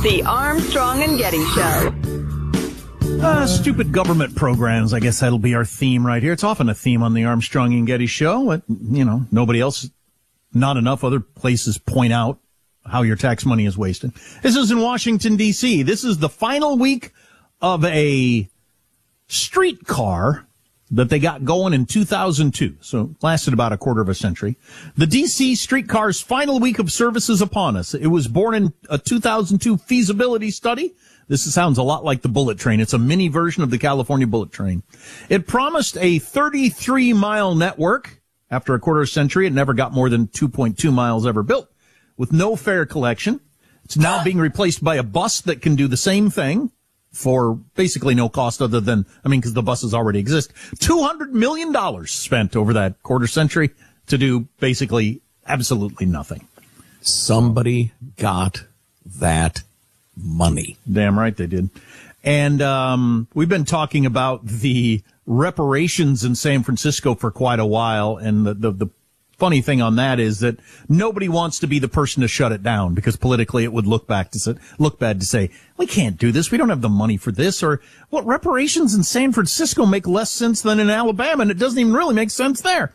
The Armstrong and Getty Show. Stupid government programs. I guess that'll be our theme right here. It's often a theme on the Armstrong and Getty Show. Nobody else, not enough other places point out how your tax money is wasted. This is in Washington, D.C. This is the final week of a streetcar that they got going in 2002. So it lasted about a quarter of a century. The D.C. streetcar's final week of service is upon us. It was born in a 2002 feasibility study. This sounds a lot like the bullet train. It's a mini version of the California bullet train. It promised a 33-mile network. After a quarter century, it never got more than 2.2 miles ever built, with no fare collection. It's now being replaced by a bus that can do the same thing for basically no cost other than, because the buses already exist. $200 million spent over that quarter century to do basically absolutely nothing. Somebody got that money. Damn right they did. And we've been talking about the reparations in San Francisco for quite a while, and the funny thing on that is that nobody wants to be the person to shut it down, because politically it would look bad to say, we can't do this, we don't have the money for this, or, well, reparations in San Francisco make less sense than in Alabama, and it doesn't even really make sense there.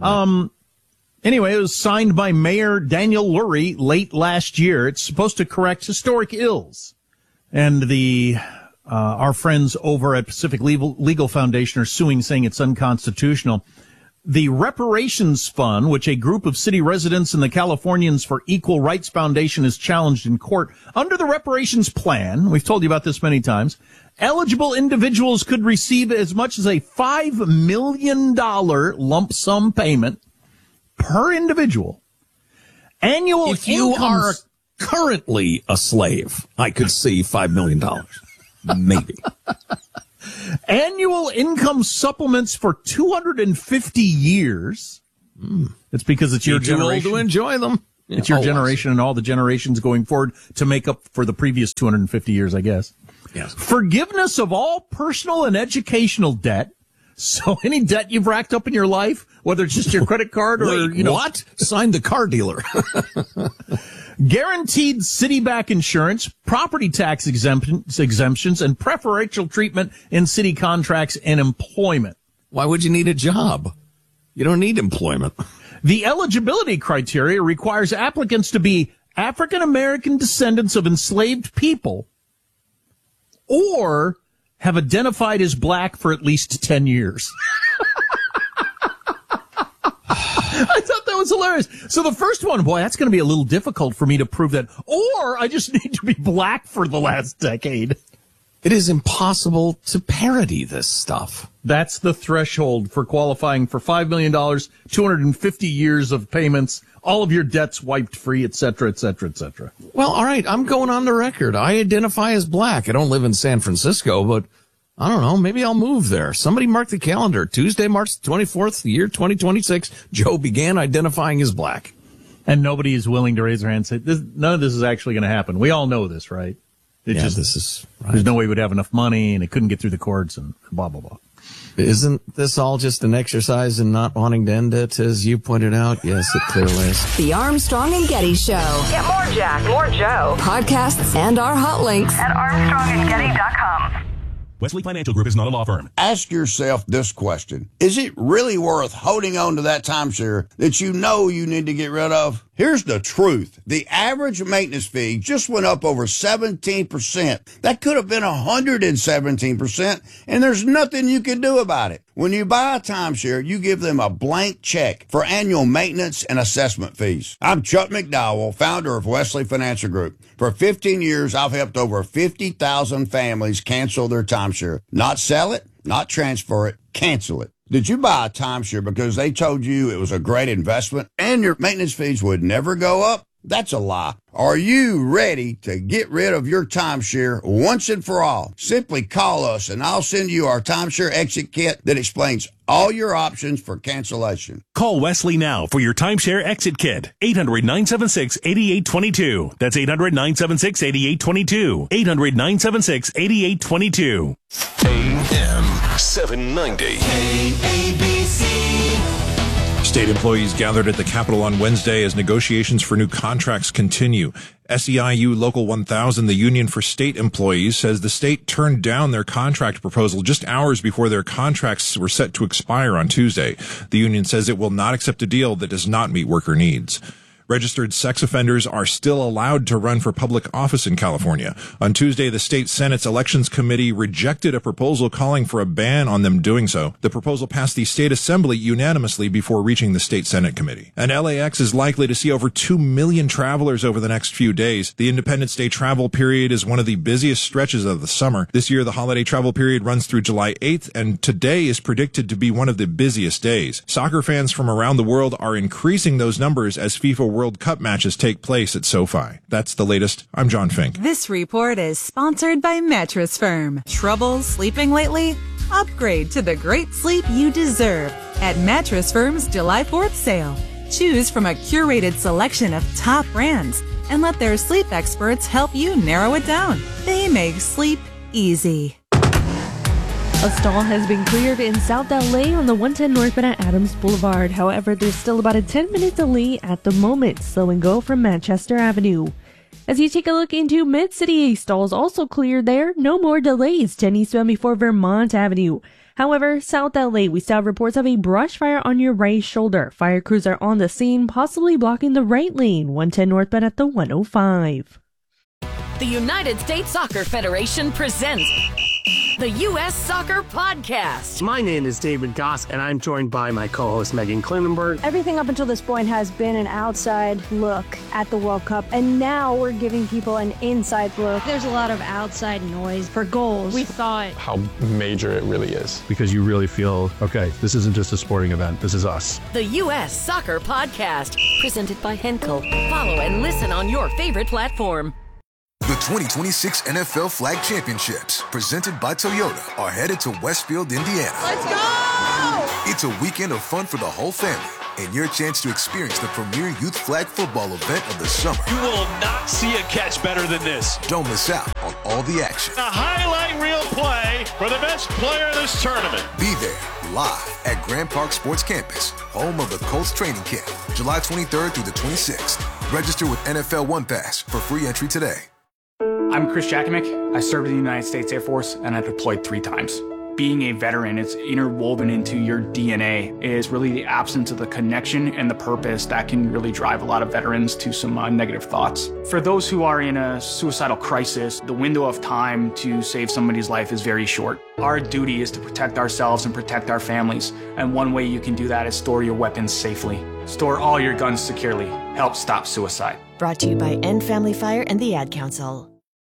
Anyway, it was signed by Mayor Daniel Lurie late last year. It's supposed to correct historic ills. And our friends over at Pacific Legal Foundation are suing, saying it's unconstitutional. The Reparations Fund, which a group of city residents and the Californians for Equal Rights Foundation has challenged in court, under the reparations plan, we've told you about this many times, eligible individuals could receive as much as a $5 million lump sum payment per individual. Annual If you are currently a slave, I could see $5 million. Maybe. Annual income supplements for 250 years. It's because it's your generation. Too old to enjoy them. It's your generation and all the generations going forward to make up for the previous 250 years, I guess. Yes. Forgiveness of all personal and educational debt. So any debt you've racked up in your life, whether it's just your credit card or, what? Signed the car dealer. Guaranteed city-back insurance, property tax exemptions, and preferential treatment in city contracts and employment. Why would you need a job? You don't need employment. The eligibility criteria requires applicants to be African-American descendants of enslaved people or have identified as black for at least 10 years. I thought that was hilarious. So the first one, boy, that's going to be a little difficult for me to prove that. Or I just need to be black for the last decade. It is impossible to parody this stuff. That's the threshold for qualifying for $5 million, 250 years of payments, all of your debts wiped free, et cetera, et cetera, et cetera. Well, all right, I'm going on the record. I identify as black. I don't live in San Francisco, but I don't know, maybe I'll move there. Somebody mark the calendar. Tuesday, March 24th, the year 2026, Joe began identifying as black. And nobody is willing to raise their hand and say, none of this is actually going to happen. We all know this, right? This is right. There's no way we'd have enough money, and it couldn't get through the courts, and blah, blah, blah. Isn't this all just an exercise in not wanting to end it, as you pointed out? Yes, it clearly is. The Armstrong and Getty Show. Get more Jack, more Joe. Podcasts and our hot links at ArmstrongandGetty.com. Wesley Financial Group is not a law firm. Ask yourself this question. Is it really worth holding on to that timeshare that you know you need to get rid of? Here's the truth. The average maintenance fee just went up over 17%. That could have been 117%, and there's nothing you can do about it. When you buy a timeshare, you give them a blank check for annual maintenance and assessment fees. I'm Chuck McDowell, founder of Wesley Financial Group. For 15 years, I've helped over 50,000 families cancel their timeshare. Not sell it, not transfer it, cancel it. Did you buy a timeshare because they told you it was a great investment and your maintenance fees would never go up? That's a lie. Are you ready to get rid of your timeshare once and for all? Simply call us and I'll send you our timeshare exit kit that explains all your options for cancellation. Call Wesley now for your timeshare exit kit. 800-976-8822. That's 800-976-8822. 800-976-8822. AM 790. KABC. State employees gathered at the Capitol on Wednesday as negotiations for new contracts continue. SEIU Local 1000, the union for state employees, says the state turned down their contract proposal just hours before their contracts were set to expire on Tuesday. The union says it will not accept a deal that does not meet worker needs. Registered sex offenders are still allowed to run for public office in California. On Tuesday, the state Senate's Elections Committee rejected a proposal calling for a ban on them doing so. The proposal passed the state assembly unanimously before reaching the state Senate committee. And LAX is likely to see over 2 million travelers over the next few days. The Independence Day travel period is one of the busiest stretches of the summer. This year, the holiday travel period runs through July 8th, and today is predicted to be one of the busiest days. Soccer fans from around the world are increasing those numbers as FIFA World Cup matches take place at SoFi. That's the latest. I'm John Fink. This report is sponsored by Mattress Firm. Trouble sleeping lately? Upgrade to the great sleep you deserve at Mattress Firm's July 4th sale. Choose from a curated selection of top brands and let their sleep experts help you narrow it down. They make sleep easy. A stall has been cleared in South LA on the 110 northbound at Adams Boulevard. However, there's still about a 10-minute delay at the moment. Slow and go from Manchester Avenue. As you take a look into Mid-City, stalls also cleared there. No more delays. 10 eastbound before Vermont Avenue. However, South LA, we still have reports of a brush fire on your right shoulder. Fire crews are on the scene, possibly blocking the right lane. 110 northbound at the 105. The United States Soccer Federation presents the U.S. Soccer Podcast. My name is David Goss, and I'm joined by my co-host Megan Klinenberg. Everything up until this point has been an outside look at the World Cup, and now we're giving people an inside look. There's a lot of outside noise for goals. We thought how major it really is. Because you really feel, okay, this isn't just a sporting event, this is us. The U.S. Soccer Podcast, presented by Henkel. Follow and listen on your favorite platform. The 2026 NFL Flag Championships, presented by Toyota, are headed to Westfield, Indiana. Let's go! It's a weekend of fun for the whole family and your chance to experience the premier youth flag football event of the summer. You will not see a catch better than this. Don't miss out on all the action. A highlight reel play for the best player of this tournament. Be there live at Grand Park Sports Campus, home of the Colts training camp, July 23rd through the 26th. Register with NFL One Pass for free entry today. I'm Chris Jakimick. I served in the United States Air Force and I deployed 3 times. Being a veteran, it's interwoven into your DNA. It is really the absence of the connection and the purpose that can really drive a lot of veterans to some negative thoughts. For those who are in a suicidal crisis, the window of time to save somebody's life is very short. Our duty is to protect ourselves and protect our families. And one way you can do that is store your weapons safely. Store all your guns securely. Help stop suicide. Brought to you by End Family Fire and the Ad Council.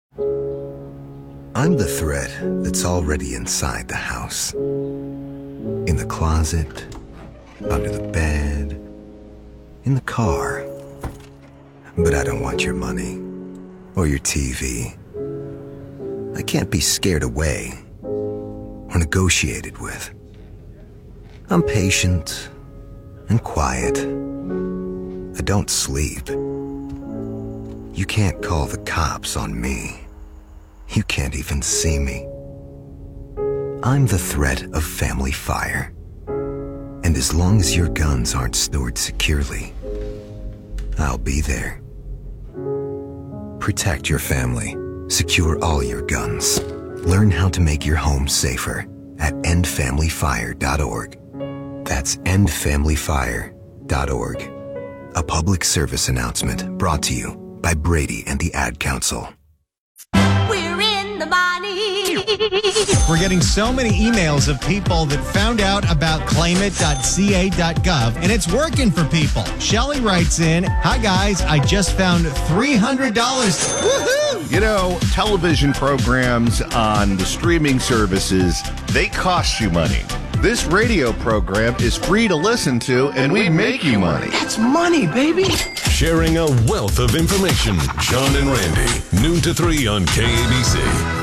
I'm the threat that's already inside the house. In the closet, under the bed, in the car. But I don't want your money or your TV. I can't be scared away or negotiated with. I'm patient and quiet. I don't sleep. You can't call the cops on me. You can't even see me. I'm the threat of family fire. And as long as your guns aren't stored securely, I'll be there. Protect your family. Secure all your guns. Learn how to make your home safer at endfamilyfire.org. That's endfamilyfire.org. A public service announcement brought to you by Brady and the Ad Council. We're in the money. We're getting so many emails of people that found out about claimit.ca.gov, and it's working for people. Shelly writes in, "Hi guys, I just found $300. Woohoo! You know, television programs on the streaming services, they cost you money. This radio program is free to listen to, and we make you money. That's money, baby. Sharing a wealth of information. John and Randy, noon to 3 on KABC.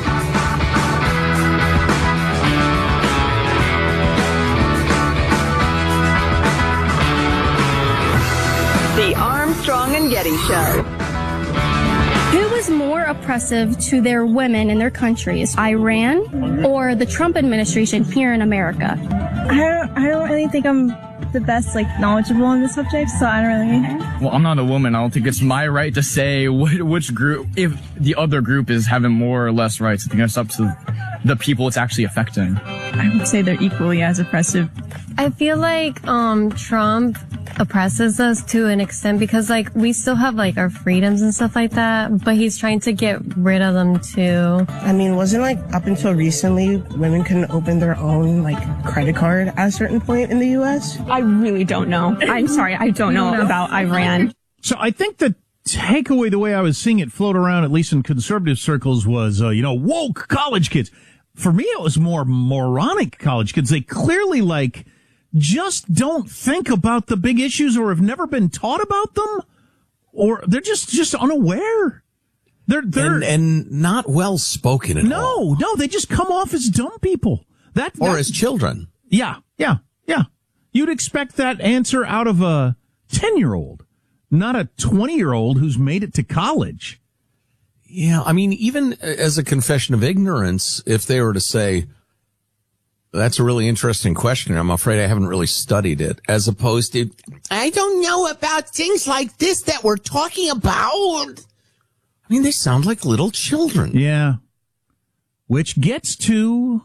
The Armstrong and Getty Show. Who was more oppressive to their women in their countries, Iran or the Trump administration here in America? I don't really think I'm the best, knowledgeable in the subject, so I don't really know. Well, I'm not a woman. I don't think it's my right to say which group, if the other group is having more or less rights. I think that's up to the people it's actually affecting. I would say they're equally as oppressive. I feel like Trump oppresses us to an extent because we still have our freedoms and stuff like that, but he's trying to get rid of them too. I mean, wasn't up until recently women couldn't open their own credit card at a certain point in the U.S.? I really don't know. I'm sorry, I don't know about Iran. So I think the takeaway, the way I was seeing it float around, at least in conservative circles, was woke college kids. For me, it was more moronic college kids. They clearly just don't think about the big issues or have never been taught about them, or they're just unaware. They're and not well spoken at all. No, they just come off as dumb people. Or as children. Yeah. You'd expect that answer out of a 10-year-old, not a 20-year-old who's made it to college. Yeah, I mean, even as a confession of ignorance, if they were to say, that's a really interesting question, I'm afraid I haven't really studied it, as opposed to, I don't know about things like this that we're talking about. I mean, they sound like little children. Yeah. Which gets to,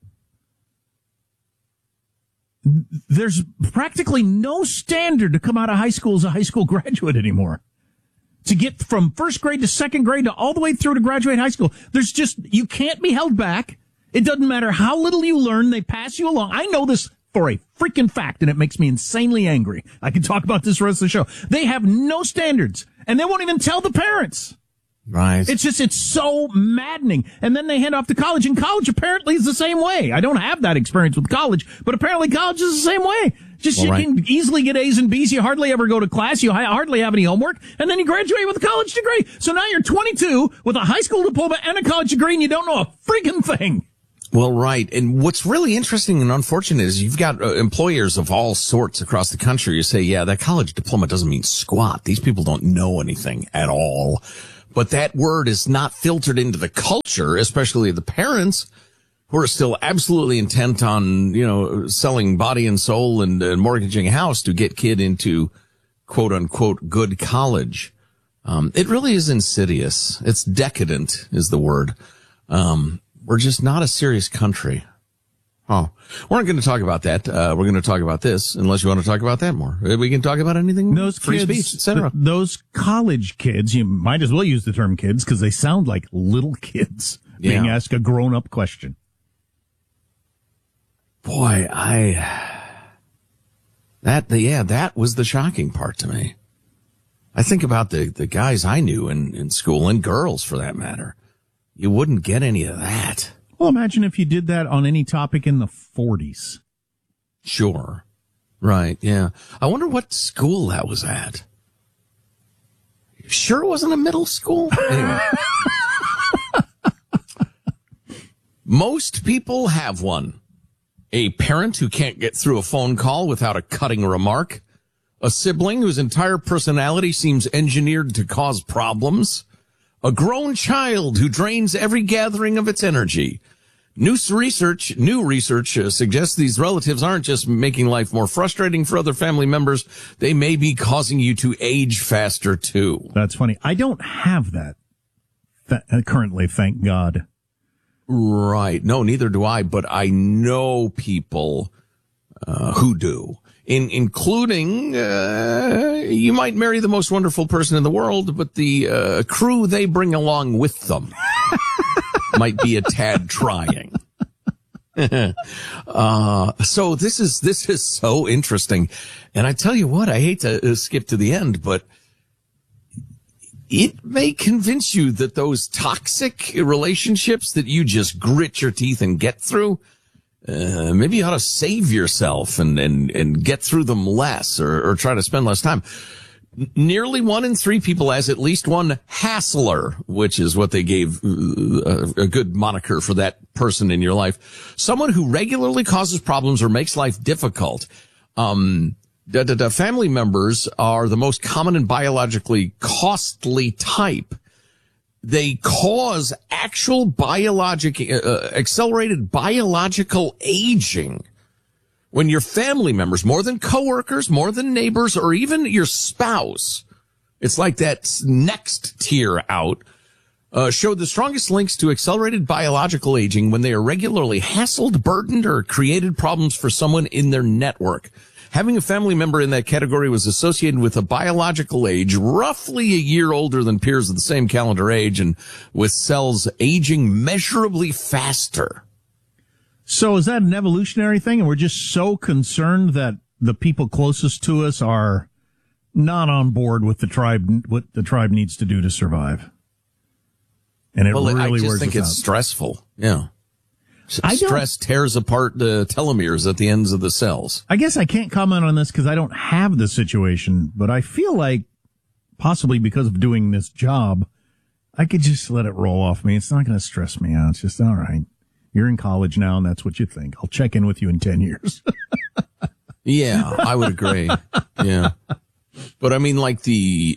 there's practically no standard to come out of high school as a high school graduate anymore. To get from first grade to second grade to all the way through to graduate high school, you can't be held back. It doesn't matter how little you learn, they pass you along. I know this for a freaking fact, and it makes me insanely angry. I can talk about this the rest of the show. They have no standards, and they won't even tell the parents. Right. It's so maddening. And then they head off to college, and college apparently is the same way. I don't have that experience with college, but apparently college is the same way. You can easily get A's and B's. You hardly ever go to class. You hardly have any homework. And then you graduate with a college degree. So now you're 22 with a high school diploma and a college degree, and you don't know a freaking thing. Well, right. And what's really interesting and unfortunate is you've got employers of all sorts across the country. You say, yeah, that college diploma doesn't mean squat. These people don't know anything at all. But that word is not filtered into the culture, especially the parents who are still absolutely intent on, selling body and soul and mortgaging a house to get kid into quote unquote good college. It really is insidious. It's decadent is the word. We're just not a serious country. Oh, we're not going to talk about that. We're going to talk about this, unless you want to talk about that more. We can talk about anything. Those free kids, speech, etc. Those college kids, you might as well use the term kids because they sound like little kids being asked a grown-up question. Boy, that was the shocking part to me. I think about the guys I knew in school, and girls for that matter. You wouldn't get any of that. Well, imagine if you did that on any topic in the 40s. Sure. Right, yeah. I wonder what school that was at. Sure it wasn't a middle school? Anyway. Most people have one. A parent who can't get through a phone call without a cutting remark. A sibling whose entire personality seems engineered to cause problems. A grown child who drains every gathering of its energy. New research suggests these relatives aren't just making life more frustrating for other family members. They may be causing you to age faster, too. That's funny. I don't have that currently, thank God. Right. No, neither do I, but I know people who do. Including, you might marry the most wonderful person in the world, but the crew they bring along with them might be a tad trying. So this is so interesting. And I tell you what, I hate to skip to the end, but it may convince you that those toxic relationships that you just grit your teeth and get through, maybe you ought to save yourself and get through them less or try to spend less time. Nearly 1 in 3 people has at least one hassler, which is what they gave a good moniker for that person in your life. Someone who regularly causes problems or makes life difficult. The family members are the most common and biologically costly type. They cause actual accelerated biological aging. when your family members, more than coworkers, more than neighbors, or even your spouse, it's like that next tier out, showed the strongest links to accelerated biological aging when they are regularly hassled, burdened, or created problems for someone in their network. Having a family member in that category was associated with a biological age roughly a year older than peers of the same calendar age, and with cells aging measurably faster. So is that an evolutionary thing, and we're just so concerned that the people closest to us are not on board with the tribe, what the tribe needs to do to survive? And I just think it's stressful. Yeah. Stress tears apart the telomeres at the ends of the cells. I guess I can't comment on this because I don't have the situation, but I feel like possibly because of doing this job, I could just let it roll off me. It's not going to stress me out. It's just, all right, you're in college now and that's what you think. I'll check in with you in 10 years. Yeah, I would agree. Yeah. But I mean, like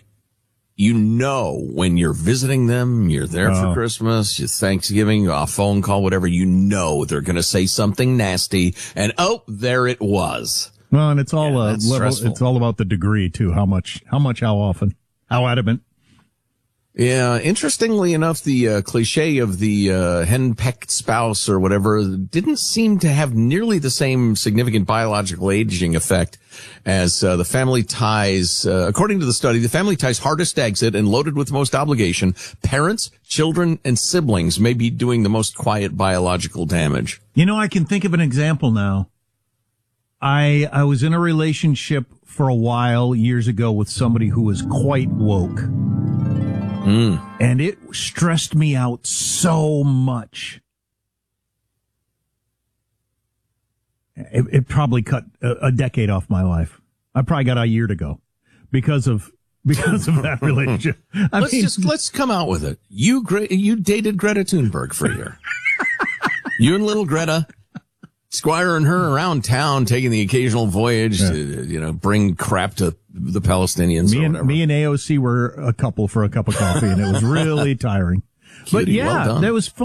when you're visiting them, you're there for Christmas, it's Thanksgiving, a phone call, whatever, they're going to say something nasty, and there it was. Well, and it's all level. Stressful. It's all about the degree too. How much, how often, how adamant. Yeah, interestingly enough, the cliche of the henpecked spouse or whatever didn't seem to have nearly the same significant biological aging effect as the family ties. According to the study, the family ties hardest to exit and loaded with most obligation. Parents, children, and siblings may be doing the most quiet biological damage. I can think of an example now. I was in a relationship for a while years ago with somebody who was quite woke. And it stressed me out so much. It probably cut a decade off my life. I probably got a year to go because of that relationship. Let's come out with it. You dated Greta Thunberg for a year. You and little Greta, squiring her around town, taking the occasional voyage to, bring crap to the Palestinians. Me and AOC were a couple for a cup of coffee, and it was really tiring. Cutie, But yeah, well done. that was fun.